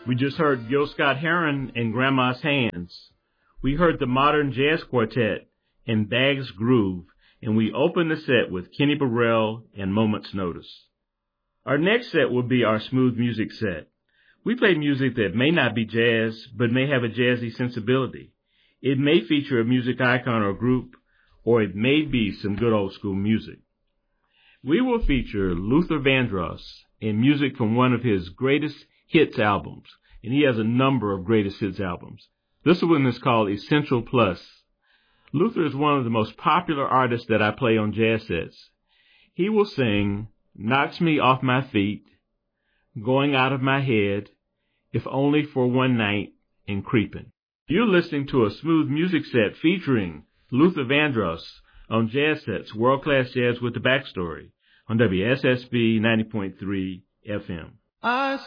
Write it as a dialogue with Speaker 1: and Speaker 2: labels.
Speaker 1: We just heard Gil Scott-Heron and Grandma's Hands. We heard the Modern Jazz Quartet and Bag's Groove, and we opened the set with Kenny Burrell and Moment's Notice. Our next set will be our smooth music set. We play music that may not be jazz, but may have a jazzy sensibility. It may feature a music icon or group, or it may be some good old school music. We will feature Luther Vandross and music from one of his greatest hits albums, and he has a number of greatest hits albums. This one is called Essential Plus. Luther is one of the most popular artists that I play on jazz sets. He will sing Knocks Me Off My Feet, Going Out of My Head, If Only for One Night, and Creepin'. You're listening to a smooth music set featuring Luther Vandross on Jazz Sets, world-class jazz with the backstory, on WSSB 90.3 FM.